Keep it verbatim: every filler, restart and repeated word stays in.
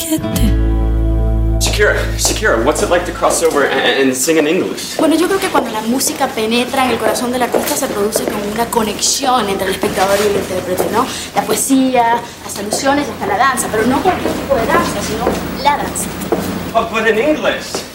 siete. Shakira, Shakira, what's it like to cross over and, and sing in English? Bueno, yo creo que cuando la música penetra en el corazón del artista se produce como una conexión entre el espectador y el intérprete, ¿no? La poesía, las alusiones y hasta la danza, pero no cualquier tipo de danza, sino la danza. But, but in English.